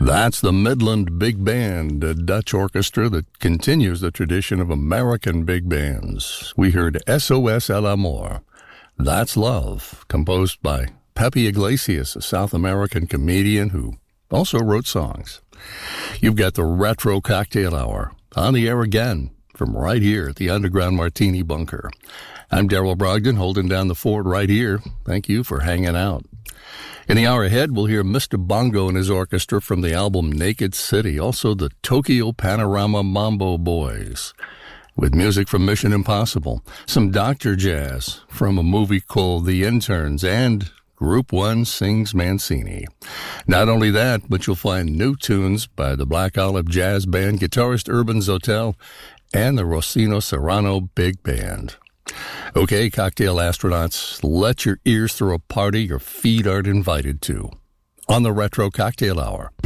That's the Midland Big Band, a Dutch orchestra that continues the tradition of American big bands. We heard SOS El Amor, That's Love, composed by Pepe Iglesias, a South American comedian who also wrote songs. You've got the Retro Cocktail Hour on the air again from right here at the Underground Martini Bunker. I'm Daryl Brogdon, holding down the fort right here. Thank you for hanging out. In the hour ahead, we'll hear Mr. Bongo and his orchestra from the album Naked City, also the Tokyo Panorama Mambo Boys, with music from Mission Impossible, some Dr. Jazz from a movie called The Interns, and Group 1 sings Mancini. Not only that, but you'll find new tunes by the Black Olive Jazz Band, guitarist Urban Zotel, and the Rossino Serrano Big Band. Okay, cocktail astronauts, let your ears throw a party your feet aren't invited to. On the Retro Cocktail Hour,